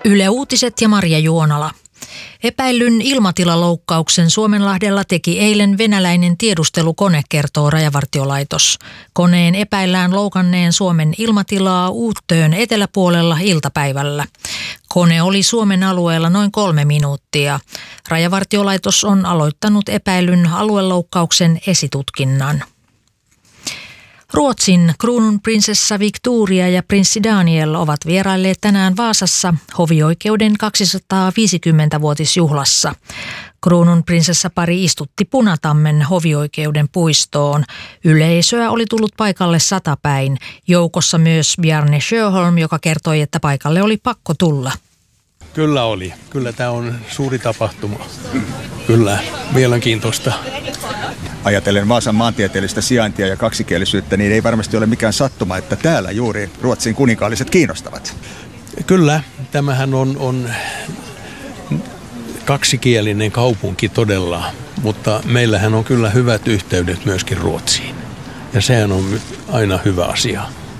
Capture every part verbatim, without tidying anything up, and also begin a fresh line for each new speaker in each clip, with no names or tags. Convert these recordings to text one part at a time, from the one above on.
Yle Uutiset ja Marja Juonala. Epäillyn ilmatilaloukkauksen Suomenlahdella teki eilen venäläinen tiedustelukone, kertoo Rajavartiolaitos. Koneen epäillään loukanneen Suomen ilmatilaa Uuttöön eteläpuolella iltapäivällä. Kone oli Suomen alueella noin kolme minuuttia. Rajavartiolaitos on aloittanut epäillyn alueloukkauksen esitutkinnan. Ruotsin kruununprinsessa Victoria ja prinssi Daniel ovat vierailleet tänään Vaasassa hovioikeuden kaksisataaviisikymmentävuotisjuhlassa. Kruununprinsessapari istutti Punatammen hovioikeuden puistoon. Yleisöä oli tullut paikalle satapäin. Joukossa myös Bjarne Sjöholm, joka kertoi, että paikalle oli pakko tulla.
Kyllä oli. Kyllä tämä on suuri tapahtuma. Kyllä, mielenkiintoista.
Ajatellen Vaasan maantieteellistä sijaintia ja kaksikielisyyttä, niin ei varmasti ole mikään sattuma, että täällä juuri Ruotsin kuninkaalliset kiinnostavat.
Kyllä, tämähän on, on kaksikielinen kaupunki todella, mutta meillähän on kyllä hyvät yhteydet myöskin Ruotsiin. Ja sehän on aina hyvä asia.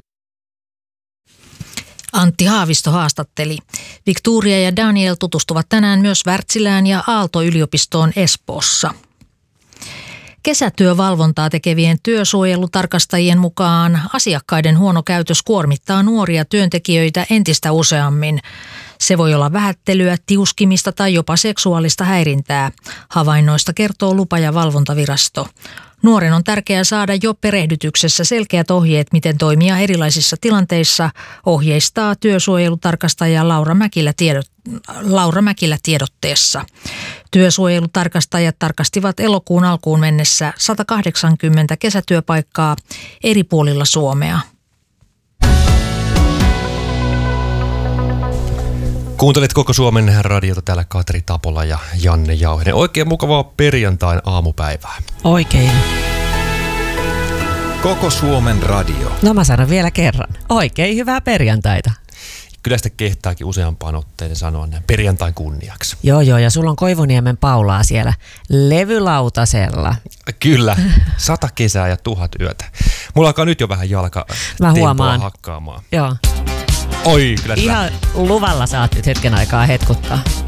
Antti Haavisto haastatteli. Victoria ja Daniel tutustuvat tänään myös Wärtsilään ja Aalto-yliopistoon Espoossa. Kesätyövalvontaa tekevien työsuojelutarkastajien mukaan asiakkaiden huono käytös kuormittaa nuoria työntekijöitä entistä useammin. Se voi olla vähättelyä, tiuskimista tai jopa seksuaalista häirintää. Havainnoista kertoo lupa- ja valvontavirasto. Nuoren on tärkeää saada jo perehdytyksessä selkeät ohjeet, miten toimia erilaisissa tilanteissa, ohjeistaa työsuojelutarkastaja Laura Mäkilä, tiedot, Laura Mäkilä tiedotteessa. Työsuojelutarkastajat tarkastivat elokuun alkuun mennessä sata kahdeksankymmentä kesätyöpaikkaa eri puolilla Suomea.
Kuuntelet Koko Suomen radiota, täällä Katri Tapola ja Janne Jauhinen. Oikein mukavaa perjantain aamupäivää.
Oikein.
Koko Suomen radio.
No mä sanon vielä kerran. Oikein hyvää perjantaita.
Kyllä sitä kehtaakin useampaan otteeseen sanoa näin perjantain kunniaksi.
Joo joo, ja sulla on Koivuniemen Paulaa siellä levylautasella.
Kyllä, sata kesää ja tuhat yötä. Mulla alkaa nyt jo vähän jalka
mä huomaan.
Hakkaamaan.
Joo.
Oi, kyllä
ihan luvalla saat nyt hetken aikaa hetkuttaa.